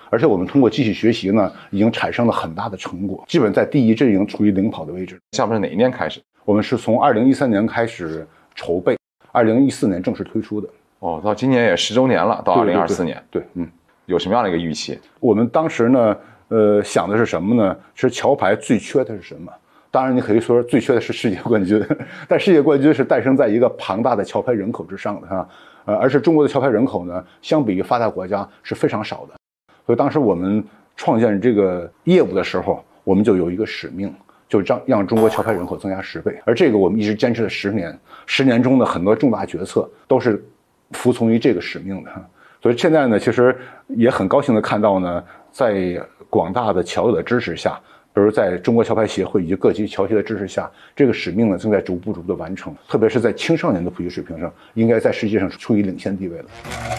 而且我们通过机器学习呢，已经产生了很大的成果，基本在第一阵营处于领跑的位置。 项目是哪一年开始？ 我们是从2013年开始筹备，2014年正式推出的。 哦，到今年也10周年了，到2024年。 对， 有什么样的一个预期？ 我们当时呢，想的是什么呢？是桥牌最缺的是什么？当然，你可以说最缺的是世界冠军，但世界冠军是诞生在一个庞大的桥牌人口之上的哈，而是中国的桥牌人口呢，相比于发达国家是非常少的，所以当时我们创建这个业务的时候，我们就有一个使命，就让中国桥牌人口增加10倍，而这个我们一直坚持了10年，10年中的很多重大决策都是服从于这个使命的，所以现在呢，其实也很高兴的看到呢，在广大的桥友的支持下。比如在中国桥牌协会以及各级桥协的支持下，这个使命呢正在逐步的完成，特别是在青少年的普及水平上，应该在世界上处于领先地位了。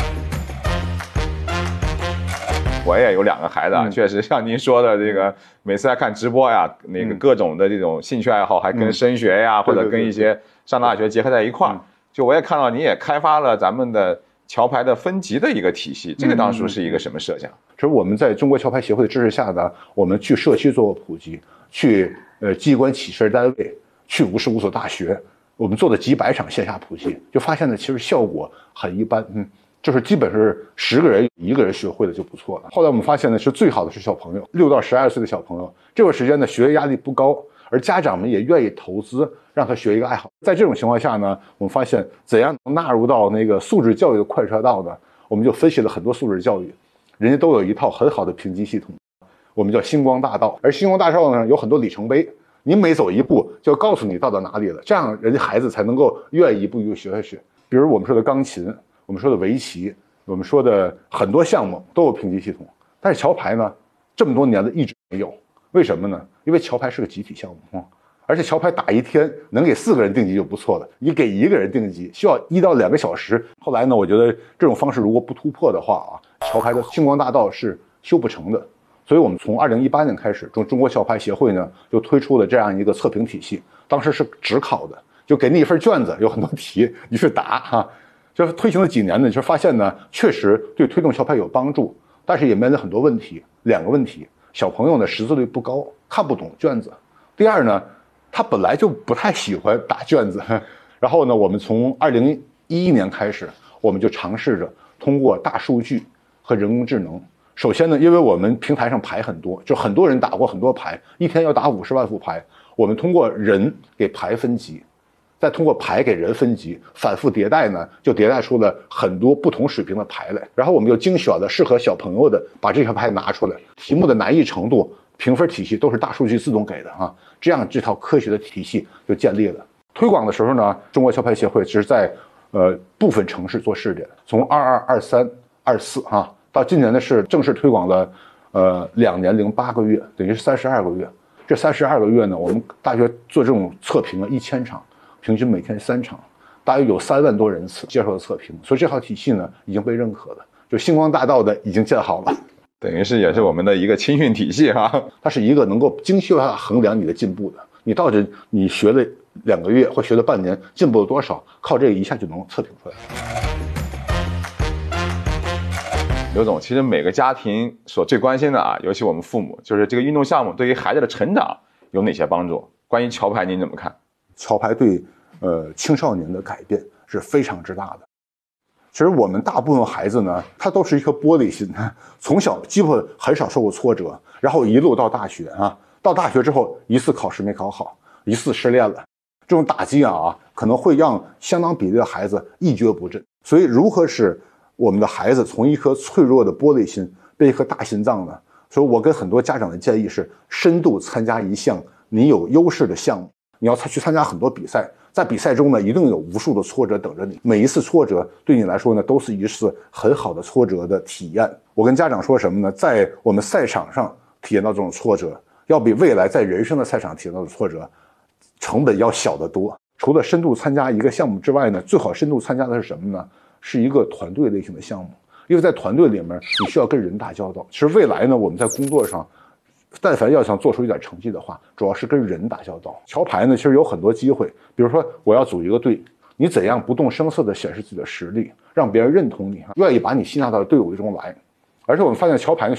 我也有2个孩子啊，确实像您说的这个，每次来看直播呀，那个各种的这种兴趣爱好，还跟升学呀，或者跟一些上大学结合在一块儿。就我也看到你也开发了咱们的桥牌的分级的一个体系，这个当初是一个什么设想？ 其实我们在中国桥牌协会的支持下呢，我们去社区做过普及，去机关企事单位，去55所大学，我们做了几百场线下普及，就发现呢，其实效果很一般，就是基本是10个人1个人学会了就不错了。后来我们发现呢，是最好的是小朋友，6到12岁的小朋友，这个时间呢，学业压力不高，而家长们也愿意投资让他学一个爱好。在这种情况下呢，我们发现怎样能纳入到那个素质教育的快车道呢？我们就分析了很多素质教育，人家都有一套很好的评级系统，我们叫星光大道。而星光大道呢，有很多里程碑，你每走一步就告诉你到哪里了，这样人家孩子才能够愿意一步一步学下去。比如我们说的钢琴，我们说的围棋，我们说的很多项目都有评级系统，但是桥牌呢，这么多年了一直没有，为什么呢？因为桥牌是个集体项目，而且桥牌打一天能给4个人定级就不错了，你给1个人定级需要1到2个小时。后来呢，我觉得这种方式如果不突破的话啊，桥牌的星光大道是修不成的。所以我们从2018年开始，中国桥牌协会呢就推出了这样一个测评体系，当时是只考的，就给你一份卷子，有很多题你去答哈。就是推行了几年呢，就发现呢，确实对推动桥牌有帮助，但是也面临很多问题，2个问题：小朋友呢识字率不高，看不懂卷子；第二呢，他本来就不太喜欢打卷子。然后呢，我们从2011年开始，我们就尝试着通过大数据和人工智能。首先呢，因为我们平台上牌很多，就很多人打过很多牌，一天要打50万副牌，我们通过人给牌分级，再通过牌给人分级，反复迭代呢，就迭代出了很多不同水平的牌来。然后我们又精选了适合小朋友的，把这些牌拿出来，题目的难易程度、评分体系都是大数据自动给的啊。这样这套科学的体系就建立了。推广的时候呢，中国桥牌协会只是在部分城市做试点，从22、23、24哈，到今年的是正式推广了2年08个月，等于是32个月。这32个月呢，我们大约做这种测评1000场。平均每天3场，大约有3万多人次接受了测评，所以这套体系呢已经被认可了，就星光大道的已经建好了， 等于是也是我们的一个青训体系哈。 它是一个能够精细化衡量你的进步的，你到底你学了2个月或学了半年进步了多少，靠这个一下就能测评出来。 刘总，其实每个家庭所最关心的啊，尤其我们父母，就是这个运动项目对于孩子的成长有哪些帮助？关于桥牌您怎么看？ 桥牌对青少年的改变是非常之大的。其实我们大部分孩子呢，他都是一颗玻璃心，从小基本很少受过挫折，然后一路到大学啊，到大学之后一次考试没考好，一次失恋了，这种打击啊，可能会让相当比例的孩子一蹶不振。所以如何使我们的孩子从一颗脆弱的玻璃心变一颗大心脏呢？所以我跟很多家长的建议是，深度参加一项你有优势的项目。你要去参加很多比赛，在比赛中呢，一定有无数的挫折等着你。每一次挫折对你来说呢，都是一次很好的挫折的体验。我跟家长说什么呢？在我们赛场上体验到这种挫折，要比未来在人生的赛场体验到的挫折，成本要小得多。除了深度参加一个项目之外呢，最好深度参加的是什么呢？是一个团队类型的项目，因为在团队里面，你需要跟人打交道。其实未来呢，我们在工作上，但凡要想做出一点成绩的话，主要是跟人打交道。桥牌呢，其实有很多机会，比如说我要组一个队，你怎样不动声色地显示自己的实力，让别人认同你，愿意把你吸纳到队伍中来。而且我们发现桥牌呢，